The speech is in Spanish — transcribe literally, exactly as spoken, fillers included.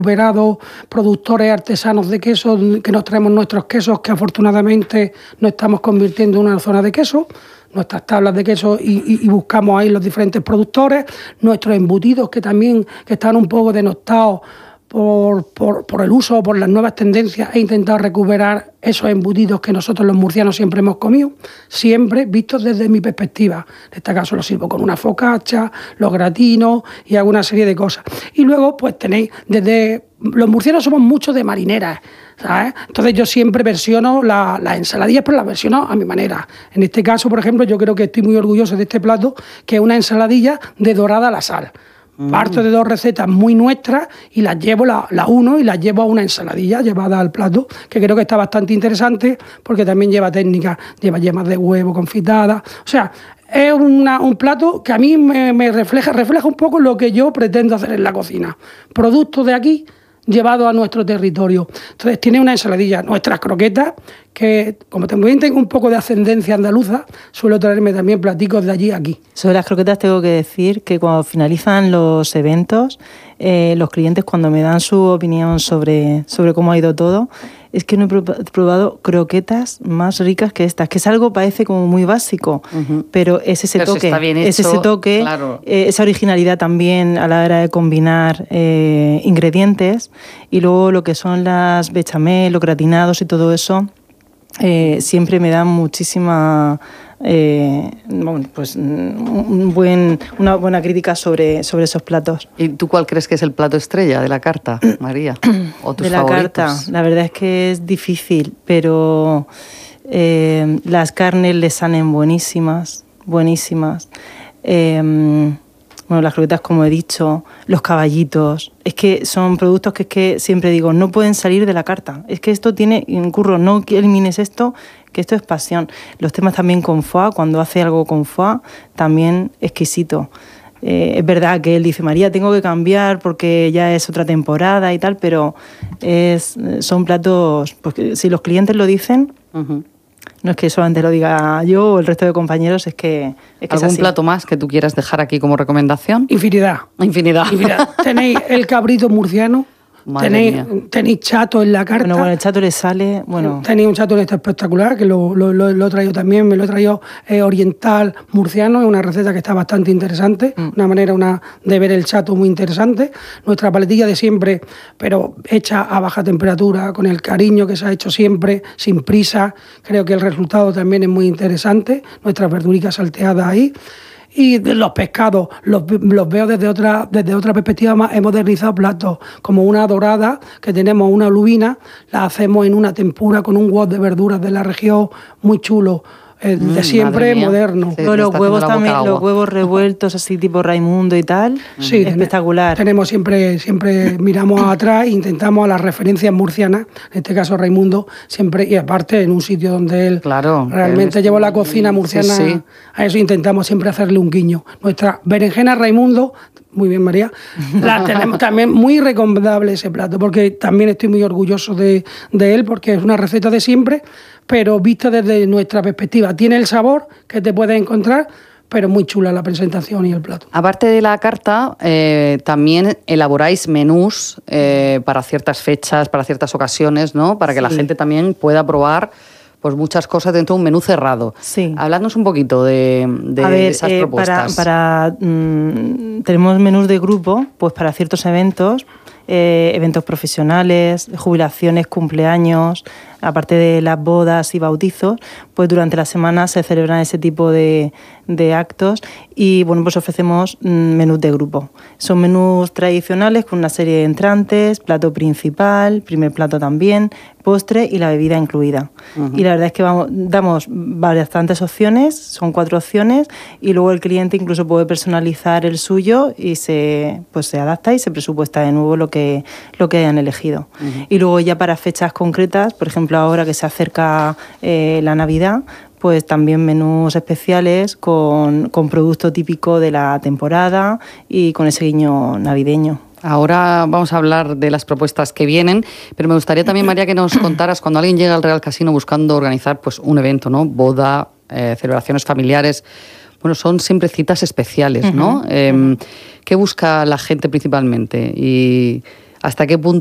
recuperado productores artesanos de queso, que nos traemos nuestros quesos, que afortunadamente nos estamos convirtiendo en una zona de queso, nuestras tablas de queso y, y, y buscamos ahí los diferentes productores, nuestros embutidos que también que están un poco denostados por, por, por el uso, por las nuevas tendencias. He intentado recuperar esos embutidos que nosotros los murcianos siempre hemos comido, siempre vistos desde mi perspectiva. En este caso lo sirvo con una focaccia, los gratinos y alguna serie de cosas. Y luego pues tenéis desde... Los murcianos somos muchos de marineras, ¿sabes? Entonces yo siempre versiono las la ensaladillas, pero las versiono a mi manera. En este caso, por ejemplo, yo creo que estoy muy orgulloso de este plato, que es una ensaladilla de dorada a la sal. Parto de dos recetas muy nuestras y las llevo, las la uno y las llevo a una ensaladilla llevada al plato, que creo que está bastante interesante porque también lleva técnicas, lleva yemas de huevo confitadas. O sea, es una, un plato que a mí me, me refleja, refleja un poco lo que yo pretendo hacer en la cocina. Productos de aquí llevado a nuestro territorio. Entonces tiene una ensaladilla, nuestras croquetas, que como también tengo un poco de ascendencia andaluza, suelo traerme también platicos de allí a aquí. Sobre las croquetas tengo que decir que cuando finalizan los eventos, eh, los clientes cuando me dan su opinión sobre, sobre cómo ha ido todo, es que no he probado croquetas más ricas que estas, que es algo parece como muy básico, uh-huh. pero es ese pero toque, si está bien hecho, es ese toque, claro. eh, esa originalidad también a la hora de combinar eh, ingredientes, y luego lo que son las bechamel, los gratinados y todo eso, eh, siempre me dan muchísima... Eh, bueno, pues un buen, una buena crítica sobre, sobre esos platos. ¿Y tú cuál crees que es el plato estrella de la carta, María? ¿O tus de la favoritos? carta, la verdad es que es difícil, pero eh, las carnes le salen buenísimas, buenísimas. Eh, bueno, las croquetas, como he dicho, los caballitos, es que son productos que es que siempre digo, no pueden salir de la carta. Es que esto tiene, curro, no elimines esto, que esto es pasión. Los temas también con foie, cuando hace algo con foie, también exquisito. Eh, es verdad que él dice, María, tengo que cambiar porque ya es otra temporada y tal, pero es, son platos, porque si los clientes lo dicen, uh-huh. no es que solamente lo diga yo o el resto de compañeros, es que es que ¿Algún es así. plato más que tú quieras dejar aquí como recomendación? Infinidad. Infinidad. Infinidad. Tenéis el cabrito murciano. Tenéis, tenéis chato en la carta. Bueno, bueno, el chato le sale... bueno. Tenéis un chato espectacular, que lo, lo, lo, lo he traído también, me lo he traído eh, oriental murciano, es una receta que está bastante interesante, mm. una manera una, de ver el chato muy interesante. Nuestra paletilla de siempre, pero hecha a baja temperatura, con el cariño que se ha hecho siempre, sin prisa. Creo que el resultado también es muy interesante. Nuestras verduritas salteadas ahí. Y los pescados los, los veo desde otra, desde otra perspectiva más. He modernizado platos como una dorada, que tenemos una lubina, la hacemos en una tempura con un wok de verduras de la región muy chulo. Eh, mm, de siempre, moderno. Sí, los huevos también, los huevos revueltos así tipo Raimundo y tal, sí, espectacular. Tenemos siempre, siempre miramos atrás e intentamos a las referencias murcianas, en este caso Raimundo, siempre, y aparte en un sitio donde él claro, realmente él llevó la cocina murciana, sí, sí. A eso intentamos siempre hacerle un guiño. Nuestra berenjena Raimundo, muy bien María, la tenemos también muy recomendable ese plato, porque también estoy muy orgulloso de, de él, porque es una receta de siempre, pero vista desde nuestra perspectiva. Tiene el sabor que te puedes encontrar, pero muy chula la presentación y el plato. Aparte de la carta, eh, también elaboráis menús eh, para ciertas fechas, para ciertas ocasiones, ¿no? Para que sí. la gente también pueda probar pues muchas cosas dentro de un menú cerrado. Sí. Habladnos un poquito de, de A ver, esas eh, propuestas. Para, para mmm, tenemos menús de grupo, pues para ciertos eventos, eh, eventos profesionales, jubilaciones, cumpleaños, aparte de las bodas y bautizos, pues durante la semana se celebran ese tipo de, de actos y bueno, pues ofrecemos menús de grupo. Son menús tradicionales con una serie de entrantes, plato principal, primer plato también, postre y la bebida incluida. Uh-huh. Y la verdad es que vamos, damos bastantes opciones, son cuatro opciones, y luego el cliente incluso puede personalizar el suyo y se, pues se adapta y se presupuesta de nuevo lo que, lo que hayan elegido. Uh-huh. Y luego ya para fechas concretas, por ejemplo, ahora que se acerca eh, la Navidad, pues también menús especiales con, con producto típico de la temporada y con ese guiño navideño. Ahora vamos a hablar de las propuestas que vienen, pero me gustaría también, María, que nos contaras cuando alguien llega al Real Casino buscando organizar pues un evento, ¿no? Boda, eh, celebraciones familiares. Bueno, son siempre citas especiales, ¿no? Uh-huh. Eh, ¿Qué busca la gente principalmente? Y hasta qué punto